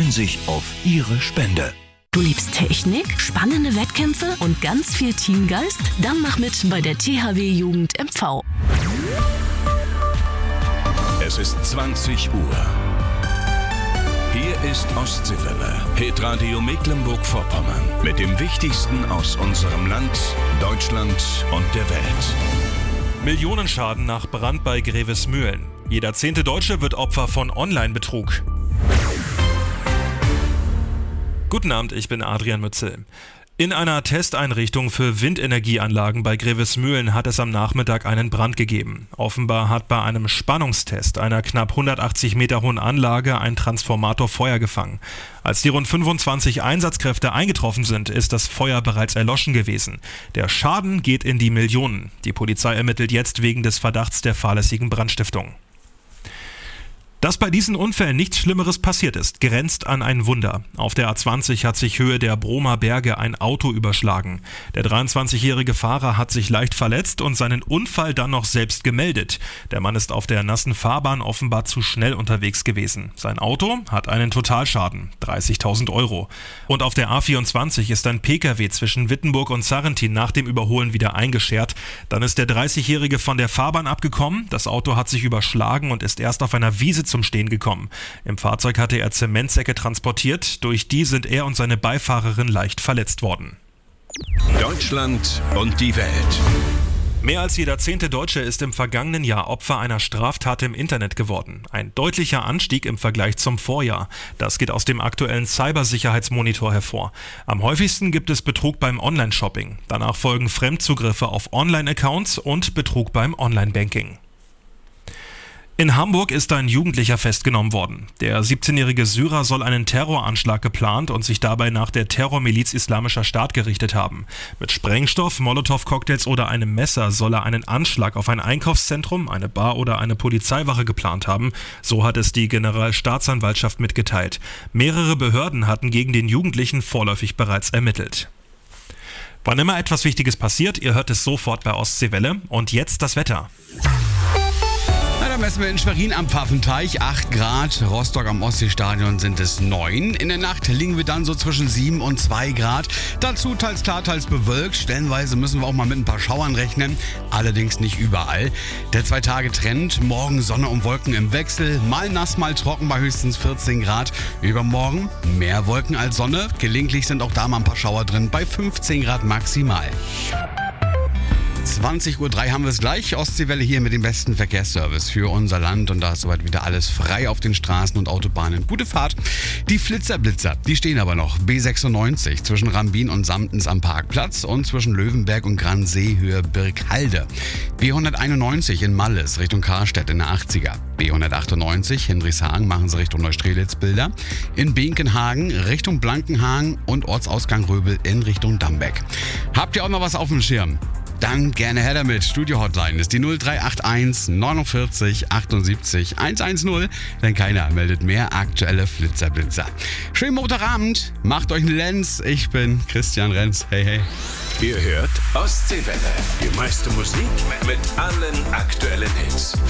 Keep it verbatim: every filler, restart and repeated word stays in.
freuen sich auf Ihre Spende. Du liebst Technik, spannende Wettkämpfe und ganz viel Teamgeist? Dann mach mit bei der T H W Jugend M V. Es ist zwanzig Uhr. Hier ist Ostseewelle, Hitradio Mecklenburg-Vorpommern. Mit dem Wichtigsten aus unserem Land, Deutschland und der Welt. Millionenschaden nach Brand bei Grevesmühlen. Jeder zehnte Deutsche wird Opfer von Online-Betrug. Guten Abend, ich bin Adrian Mützel. In einer Testeinrichtung für Windenergieanlagen bei Grevesmühlen hat es am Nachmittag einen Brand gegeben. Offenbar hat bei einem Spannungstest einer knapp hundertachtzig Meter hohen Anlage ein Transformator Feuer gefangen. Als die rund fünfundzwanzig Einsatzkräfte eingetroffen sind, ist das Feuer bereits erloschen gewesen. Der Schaden geht in die Millionen. Die Polizei ermittelt jetzt wegen des Verdachts der fahrlässigen Brandstiftung. Dass bei diesen Unfällen nichts Schlimmeres passiert ist, grenzt an ein Wunder. Auf der A zwanzig hat sich Höhe der Bromer Berge ein Auto überschlagen. Der dreiundzwanzigjährige Fahrer hat sich leicht verletzt und seinen Unfall dann noch selbst gemeldet. Der Mann ist auf der nassen Fahrbahn offenbar zu schnell unterwegs gewesen. Sein Auto hat einen Totalschaden, dreißigtausend Euro. Und auf der A vierundzwanzig ist ein Pkw zwischen Wittenburg und Sarrentin nach dem Überholen wieder eingeschert. Dann ist der dreißigjährige von der Fahrbahn abgekommen. Das Auto hat sich überschlagen und ist erst auf einer Wiese zum Stehen gekommen. Im Fahrzeug hatte er Zementsäcke transportiert, durch die sind er und seine Beifahrerin leicht verletzt worden. Deutschland und die Welt. Mehr als jeder zehnte Deutsche ist im vergangenen Jahr Opfer einer Straftat im Internet geworden. Ein deutlicher Anstieg im Vergleich zum Vorjahr. Das geht aus dem aktuellen Cybersicherheitsmonitor hervor. Am häufigsten gibt es Betrug beim Online-Shopping. Danach folgen Fremdzugriffe auf Online-Accounts und Betrug beim Online-Banking. In Hamburg ist ein Jugendlicher festgenommen worden. Der siebzehnjährige Syrer soll einen Terroranschlag geplant und sich dabei nach der Terrormiliz Islamischer Staat gerichtet haben. Mit Sprengstoff, Molotow-Cocktails oder einem Messer soll er einen Anschlag auf ein Einkaufszentrum, eine Bar oder eine Polizeiwache geplant haben. So hat es die Generalstaatsanwaltschaft mitgeteilt. Mehrere Behörden hatten gegen den Jugendlichen vorläufig bereits ermittelt. Wann immer etwas Wichtiges passiert, ihr hört es sofort bei Ostseewelle. Und jetzt das Wetter. Da messen wir in Schwerin am Pfaffenteich acht Grad, Rostock am Ostseestadion sind es neun. In der Nacht liegen wir dann so zwischen sieben und zwei Grad. Dazu teils klar, teils bewölkt. Stellenweise müssen wir auch mal mit ein paar Schauern rechnen, allerdings nicht überall. Der Zwei-Tage-Trend, morgen Sonne und Wolken im Wechsel, mal nass, mal trocken bei höchstens vierzehn Grad. Übermorgen mehr Wolken als Sonne, gelegentlich sind auch da mal ein paar Schauer drin, bei fünfzehn Grad maximal. zwanzig Uhr drei haben wir es gleich. Ostseewelle hier mit dem besten Verkehrsservice für unser Land. Und da ist soweit wieder alles frei auf den Straßen und Autobahnen. Gute Fahrt. Die Flitzerblitzer, die stehen aber noch. B sechsundneunzig zwischen Rambin und Samtens am Parkplatz und zwischen Löwenberg und Gransee Höhe Birkhalde. B hunderteinundneunzig in Malles Richtung Karstedt in der achtziger. B hundertachtundneunzig Hinrichshagen machen sie Richtung Neustrelitz-Bilder. In Benkenhagen Richtung Blankenhagen und Ortsausgang Röbel in Richtung Dambeck. Habt ihr auch noch was auf dem Schirm? Dann gerne her damit. Studio-Hotline ist die null drei acht eins neunundvierzig achtundsiebzig hundertzehn, denn keiner meldet mehr aktuelle Flitzerblitzer. Schönen Montagabend, macht euch einen Lenz. Ich bin Christian Renz. Hey, hey. Ihr hört Ostseewelle. Die meiste Musik mit allen aktuellen Hits.